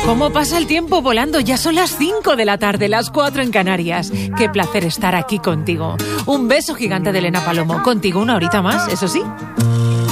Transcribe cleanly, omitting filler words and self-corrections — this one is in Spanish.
¿Cómo pasa el tiempo volando? Ya son las 5 de la tarde, las 4 en Canarias. Qué placer estar aquí contigo. Un beso gigante de Elena Palomo. Contigo una horita más, eso sí.